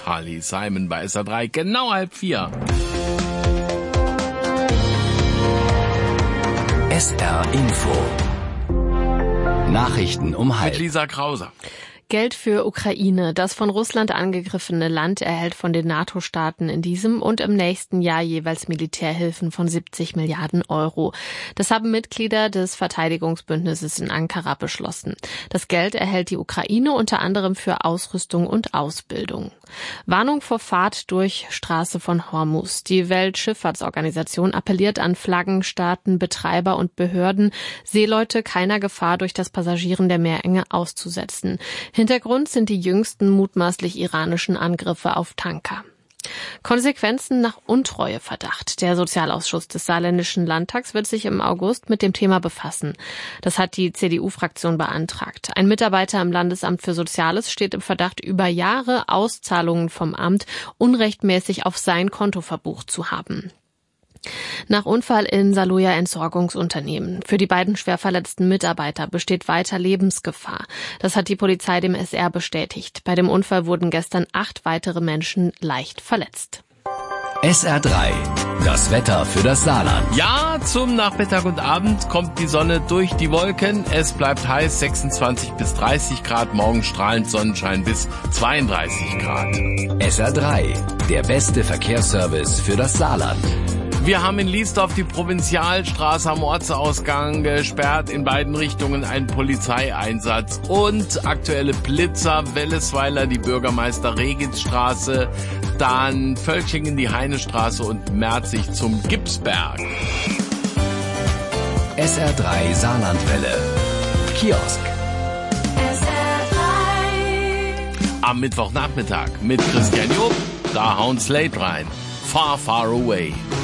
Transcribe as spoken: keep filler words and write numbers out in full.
Carly Simon bei S R drei, genau halb vier. S R Info. Nachrichten um halb. Mit Lisa Krauser. Geld für Ukraine. Das von Russland angegriffene Land erhält von den NATO-Staaten in diesem und im nächsten Jahr jeweils Militärhilfen von siebzig Milliarden Euro. Das haben Mitglieder des Verteidigungsbündnisses in Ankara beschlossen. Das Geld erhält die Ukraine unter anderem für Ausrüstung und Ausbildung. Warnung vor Fahrt durch Straße von Hormuz. Die Weltschifffahrtsorganisation appelliert an Flaggenstaaten, Betreiber und Behörden, Seeleute keiner Gefahr durch das Passagieren der Meerenge auszusetzen. Hintergrund sind die jüngsten mutmaßlich iranischen Angriffe auf Tanker. Konsequenzen nach Untreueverdacht. Der Sozialausschuss des Saarländischen Landtags wird sich im August mit dem Thema befassen. Das hat die C D U-Fraktion beantragt. Ein Mitarbeiter im Landesamt für Soziales steht im Verdacht, über Jahre Auszahlungen vom Amt unrechtmäßig auf sein Konto verbucht zu haben. Nach Unfall in Saarlouer Entsorgungsunternehmen. Für die beiden schwer verletzten Mitarbeiter besteht weiter Lebensgefahr. Das hat die Polizei dem S R bestätigt. Bei dem Unfall wurden gestern acht weitere Menschen leicht verletzt. S R drei. Das Wetter für das Saarland. Ja, zum Nachmittag und Abend kommt die Sonne durch die Wolken. Es bleibt heiß, sechsundzwanzig bis dreißig Grad. Morgen strahlend Sonnenschein bis zweiunddreißig Grad. S R drei. Der beste Verkehrsservice für das Saarland. Wir haben in Liesdorf die Provinzialstraße am Ortsausgang gesperrt, in beiden Richtungen ein Polizeieinsatz und aktuelle Blitzer, Wellesweiler, die Bürgermeister-Regitz-Straße, dann Völklingen, die Heinestraße und Merzig zum Gipsberg. S R drei Saarlandwelle. Kiosk. S R drei. Am Mittwochnachmittag mit Christian Job, da hauen Slate rein. Far, far away.